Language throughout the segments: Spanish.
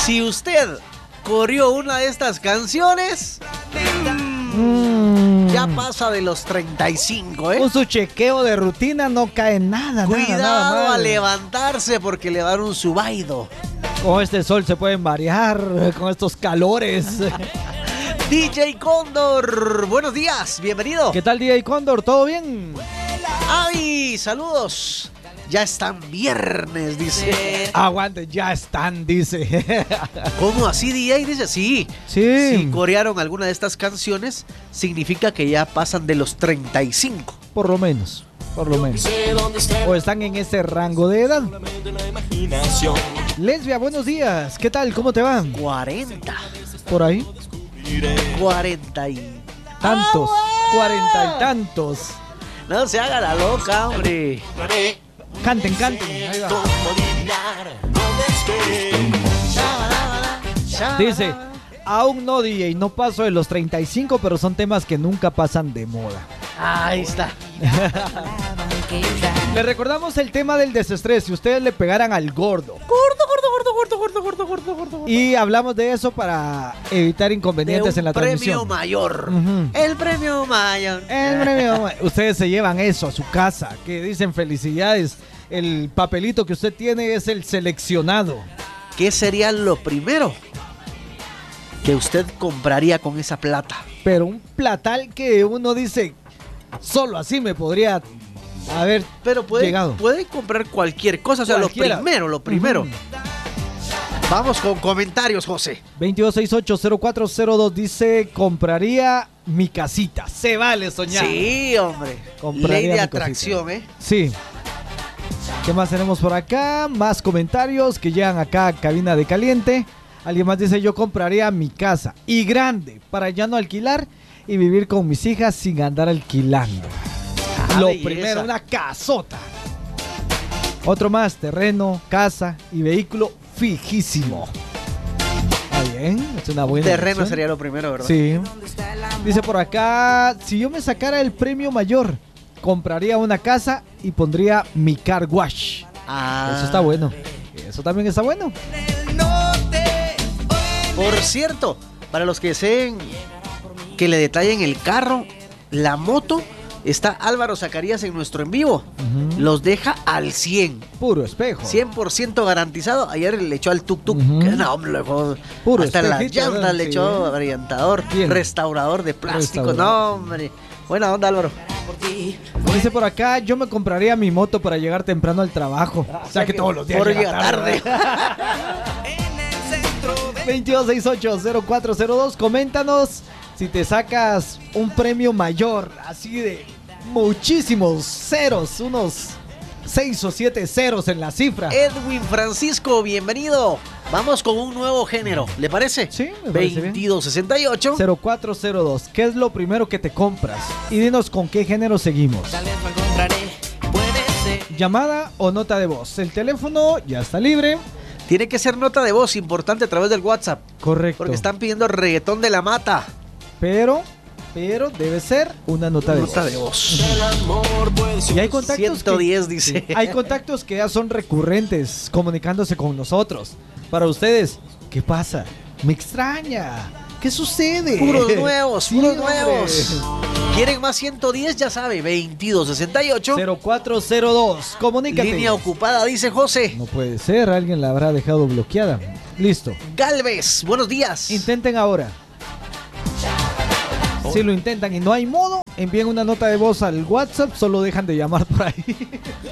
Si usted corrió una de estas canciones, ya pasa de los 35, ¿eh? Con su chequeo de rutina no cae nada. Cuidado nada a levantarse porque le va a dar un subaido. Con este sol se pueden variar, con estos calores. DJ Cóndor, buenos días, bienvenido. ¿Qué tal, DJ Cóndor? ¿Todo bien? ¡Ay! Saludos. Ya están viernes, dice. Aguante, ya están, dice. ¿Cómo así, DJ? Dice, sí. Sí. Si corearon alguna de estas canciones, significa que ya pasan de los 35. Por lo menos. O están en ese rango de edad. Lesbia, buenos días. ¿Qué tal? ¿Cómo te va? 40. ¿Por ahí? 40 y... Tantos. 40 y tantos. No se haga la loca, hombre. Canten. Ahí va. Dice, aún no, DJ, no paso de los 35, pero son temas que nunca pasan de moda. Ahí está. Le recordamos el tema del desestrés. Si ustedes le pegaran al gordo. Gordo. Y hablamos de eso para evitar inconvenientes en la transmisión. Premio mayor. Uh-huh. El premio mayor. Ustedes se llevan eso a su casa, que dicen felicidades. El papelito que usted tiene es el seleccionado. ¿Qué sería lo primero que usted compraría con esa plata? Pero un platal que uno dice, solo así me podría haber Pero llegado. puede comprar cualquier cosa, o sea, Cualquiera. lo primero. Uh-huh. Vamos con comentarios, José. 2268-0402 dice, compraría mi casita. Se vale soñar. Sí, hombre. Compraría Ley de mi atracción, cosita. ¿eh? Sí. ¿Qué más tenemos por acá? Más comentarios que llegan acá a Cabina de Caliente. Alguien más dice, yo compraría mi casa. Y grande, para ya no alquilar y vivir con mis hijas sin andar alquilando. Lo belleza. primero, una casota. Otro más, terreno, casa y vehículo fijísimo. Está bien, es una buena Terreno elección. sería lo primero, ¿verdad? Sí. Dice por acá, si yo me sacara el premio mayor, compraría una casa y pondría mi car wash. Eso está bueno. Eso también está bueno. Por cierto, para los que deseen que le detallen el carro, la moto, está Álvaro Zacarías en nuestro en vivo. Uh-huh. Los deja al 100. Puro espejo. 100% garantizado. Ayer le echó al tuk-tuk. Uh-huh. Que no, hombre, le dejó Puro hasta las espejito, llantas, ¿verdad? le Sí. echó orientador, Bien. restaurador de plástico. Restaurador. No, hombre. Buena onda, Álvaro. Dice por acá, yo me compraría mi moto para llegar temprano al trabajo. O sea que todos los días Por llega llega tarde. 2268-0402, coméntanos si te sacas un premio mayor, así de muchísimos ceros, unos 6 o 7 ceros en la cifra. Edwin Francisco, bienvenido. Vamos con un nuevo género, ¿le parece? Sí, me parece bien. 2268. 0402, ¿qué es lo primero que te compras? Y dinos con qué género seguimos. Llamada o nota de voz. El teléfono ya está libre. Tiene que ser nota de voz importante a través del WhatsApp. Correcto. Porque están pidiendo reggaetón de la mata. Pero debe ser una nota de voz. Y hay contactos 110 dice. Hay contactos que ya son recurrentes comunicándose con nosotros. Para ustedes, ¿qué pasa? Me extraña. ¿Qué sucede? Puros nuevos, Sí, puros hombre. nuevos. ¿Quieren más 110? Ya sabe, 2268. 0402. Comunícate. Línea ocupada, dice José. No puede ser, alguien la habrá dejado bloqueada. Listo. Galvez, buenos días. Intenten ahora. Si lo intentan y no hay modo, envíen una nota de voz al WhatsApp, solo dejan de llamar por ahí.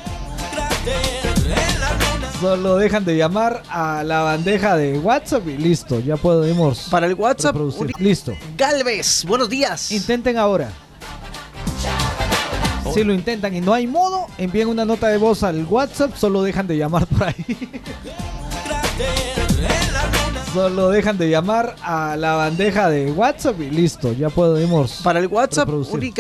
Solo dejan de llamar a la bandeja de WhatsApp y listo, ya podemos Para el WhatsApp, reproducir. Listo. Galvez, buenos días. Intenten ahora. Si lo intentan y no hay modo, envíen una nota de voz al WhatsApp, solo dejan de llamar por ahí. Solo dejan de llamar a la bandeja de WhatsApp y listo, ya podemos Para el WhatsApp, reproducir. única